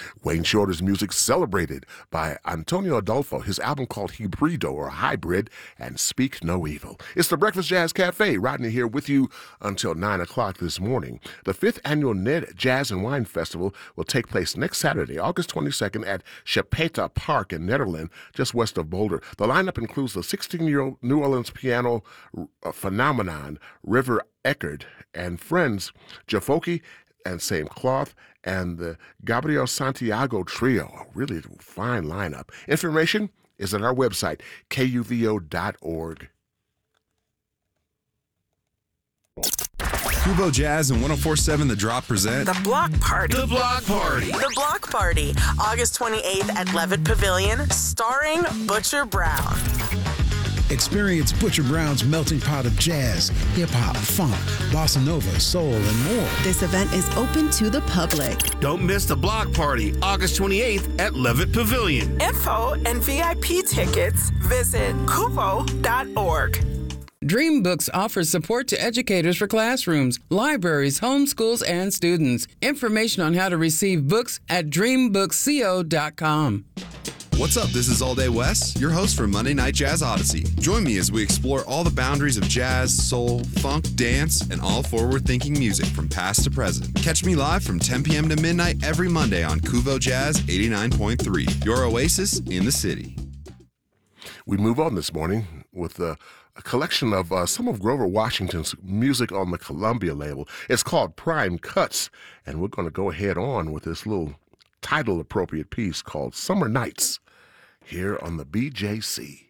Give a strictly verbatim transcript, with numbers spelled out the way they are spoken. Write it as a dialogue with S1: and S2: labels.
S1: Wayne Shorter's music celebrated by Antonio Adolfo, his album called Hybrido or Hybrid, and Speak No Evil. It's the Breakfast Jazz Cafe. Rodney here with you until nine o'clock this morning. The fifth annual Ned Jazz and Wine Festival will take place next Saturday, August twenty-second at Chapeta Park in Nederland, just west of Boulder. The lineup includes the sixteen-year-old New Orleans piano uh, phenomenon, River Eckerd, and friends Jafoki and Same Cloth, and the Gabriel Santiago Trio. A really fine lineup. Information is at our website, K U V O dot org.
S2: Kubo Jazz and one oh four point seven The Drop present
S3: The Block Party.
S2: The Block Party.
S3: The Block Party, August twenty-eighth at Levitt Pavilion, starring Butcher Brown.
S4: Experience Butcher Brown's melting pot of jazz, hip-hop, funk, bossa nova, soul, and more.
S5: This event is open to the public.
S6: Don't miss the Block Party, August twenty-eighth at Levitt Pavilion.
S3: Info and V I P tickets, visit kuvo dot org.
S7: DreamBooks offers support to educators for classrooms, libraries, homeschools, and students. Information on how to receive books at dream books co dot com.
S2: What's up? This is All Day Wes, your host for Monday Night Jazz Odyssey. Join me as we explore all the boundaries of jazz, soul, funk, dance, and all forward-thinking music from past to present. Catch me live from ten p.m. to midnight every Monday on Kuvo Jazz eighty-nine point three, your oasis in the city.
S1: We move on this morning with uh, a collection of uh, some of Grover Washington's music on the Columbia label. It's called Prime Cuts, and we're going to go ahead on with this little title-appropriate piece called Summer Nights here on the B J C.